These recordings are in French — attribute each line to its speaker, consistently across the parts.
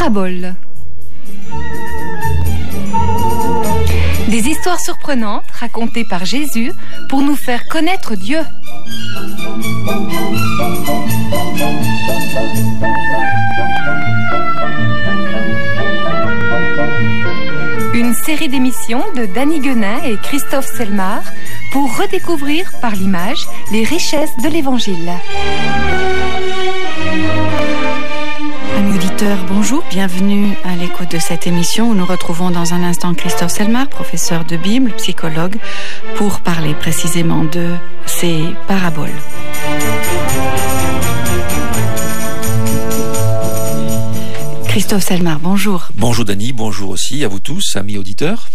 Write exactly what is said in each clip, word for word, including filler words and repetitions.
Speaker 1: Paraboles. Des histoires surprenantes racontées par Jésus pour nous faire connaître Dieu. Une série d'émissions de Danny Guenin et Christophe Selmar pour redécouvrir par l'image les richesses de l'Évangile.
Speaker 2: Amis auditeurs, bonjour, bienvenue à l'écoute de cette émission où nous retrouvons dans un instant Christophe Selmar, professeur de Bible, psychologue, pour parler précisément de ces paraboles. Christophe Selmar, bonjour.
Speaker 3: Bonjour Dany, bonjour aussi à vous tous, amis auditeurs.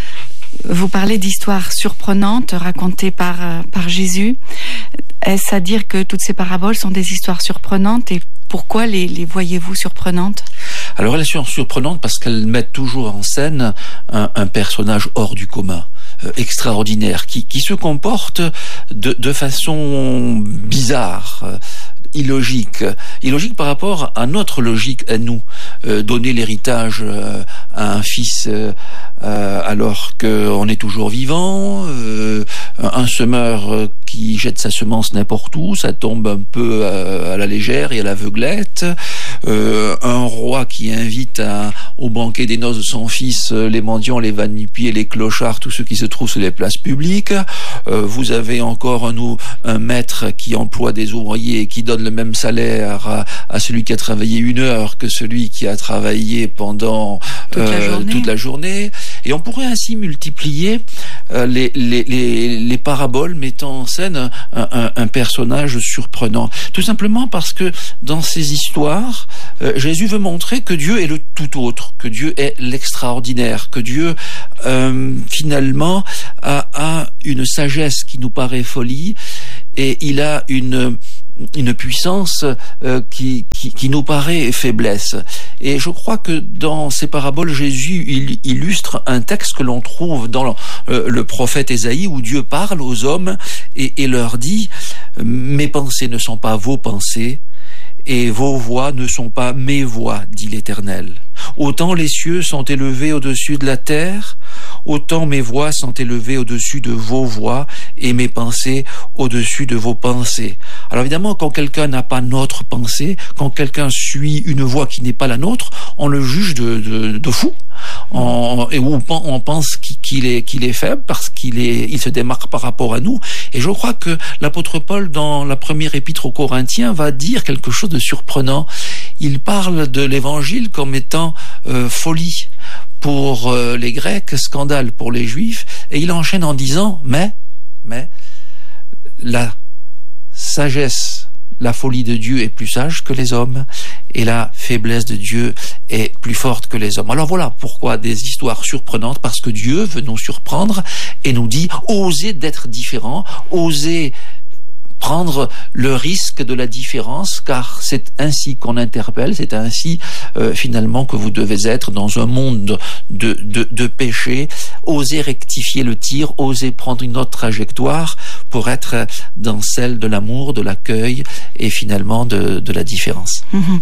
Speaker 2: Vous parlez d'histoires surprenantes racontées par, euh, par Jésus. Est-ce à dire que toutes ces paraboles sont des histoires surprenantes et pourquoi les, les voyez-vous surprenantes ?
Speaker 3: Alors elles sont surprenantes parce qu'elles mettent toujours en scène un, un personnage hors du commun, euh, extraordinaire, qui, qui se comporte de, de façon bizarre, euh, illogique, illogique par rapport à notre logique à nous. Euh, donner l'héritage euh, à un fils euh, euh, alors qu'on est toujours vivant, euh, un semeur euh, qui jette sa semence n'importe où, ça tombe un peu à, à la légère et à l'aveuglette, euh, un roi qui invite à, au banquet des noces de son fils euh, les mendiants, les va-nu-pieds, les clochards, tous ceux qui se trouvent sur les places publiques. Euh, vous avez encore un, un maître qui emploie des ouvriers et qui donne le même salaire à, à celui qui a travaillé une heure que celui qui a travaillé pendant
Speaker 2: toute, euh, la, journée.
Speaker 3: toute la journée. Et on pourrait ainsi multiplier euh, les, les, les, les paraboles mettant en scène un, un, un personnage surprenant. Tout simplement parce que dans ces histoires, euh, Jésus veut montrer que Dieu est le tout autre, que Dieu est l'extraordinaire, que Dieu euh, finalement a, a une sagesse qui nous paraît folie et il a une... une puissance euh, qui, qui, qui nous paraît faiblesse. Et je crois que dans ces paraboles, Jésus il illustre un texte que l'on trouve dans euh, le prophète Ésaïe, où Dieu parle aux hommes et, et leur dit « Mes pensées ne sont pas vos pensées, et vos voix ne sont pas mes voix, dit l'Éternel. Autant les cieux sont élevés au-dessus de la terre, autant mes voix sont élevées au-dessus de vos voix et mes pensées au-dessus de vos pensées. » Alors évidemment, quand quelqu'un n'a pas notre pensée, quand quelqu'un suit une voix qui n'est pas la nôtre, on le juge de, de, de fou. On, et on, on pense qu'il est, qu'il est faible parce qu'il est, il se démarque par rapport à nous. Et je crois que l'apôtre Paul, dans la première épître aux Corinthiens, va dire quelque chose de surprenant. Il parle de l'évangile comme étant euh, folie pour euh, les Grecs, scandale pour les Juifs, et il enchaîne en disant mais, mais la sagesse, la folie de Dieu est plus sage que les hommes et la faiblesse de Dieu est plus forte que les hommes. Alors voilà pourquoi des histoires surprenantes, parce que Dieu veut nous surprendre et nous dit osez d'être différents, osez prendre le risque de la différence, car c'est ainsi qu'on interpelle, c'est ainsi euh, finalement que vous devez être dans un monde de, de, de péché. Osez rectifier le tir, osez prendre une autre trajectoire pour être dans celle de l'amour, de l'accueil et finalement de, de la différence.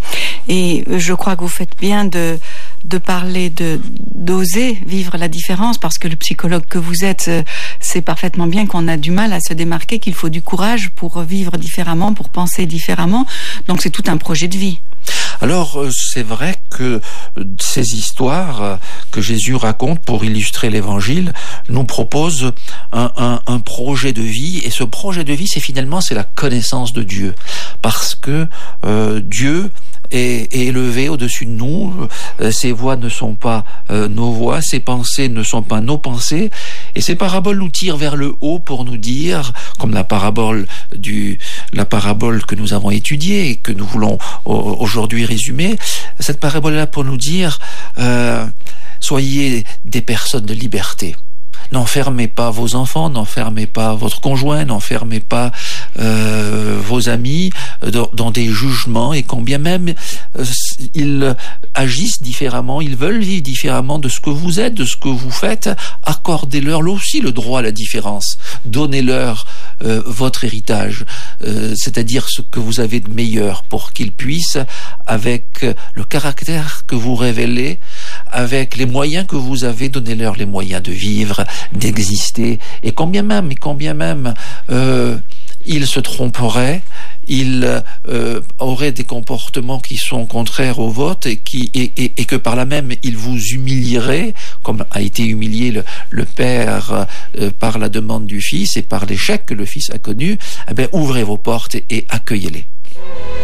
Speaker 2: Et je crois que vous faites bien de de parler de d'oser vivre la différence, parce que le psychologue que vous êtes sait parfaitement bien qu'on a du mal à se démarquer, qu'il faut du courage pour vivre différemment, pour penser différemment. Donc c'est tout un projet de vie.
Speaker 3: Alors c'est vrai que ces histoires que Jésus raconte pour illustrer l'Évangile nous proposent un, un, un projet de vie, et ce projet de vie, c'est finalement c'est la connaissance de Dieu, parce que euh, Dieu est, est élevé au-dessus de nous, euh, ses voix ne sont pas euh, nos voix, ses pensées ne sont pas nos pensées, et ces paraboles nous tirent vers le haut pour nous dire, comme la parabole du la parabole que nous avons étudiée et que nous voulons aujourd'hui résumer, cette parabole-là pour nous dire euh, soyez des personnes de liberté. n'enfermez pas vos enfants, n'enfermez pas votre conjoint, n'enfermez pas euh, vos amis dans, dans des jugements, et quand bien même euh, ils agissent différemment, ils veulent vivre différemment de ce que vous êtes, de ce que vous faites, accordez-leur là aussi le droit à la différence. Donnez-leur euh, votre héritage, euh, c'est-à-dire ce que vous avez de meilleur, pour qu'ils puissent, avec le caractère que vous révélez, avec les moyens que vous avez, donnez-leur les moyens de vivre, d'exister. Et quand bien même, et quand bien même euh, ils se tromperaient, ils euh, auraient des comportements qui sont contraires au vote, et, qui, et, et, et que par là même ils vous humilieraient, comme a été humilié le, le père euh, par la demande du fils et par l'échec que le fils a connu, eh bien, ouvrez vos portes et, et accueillez-les.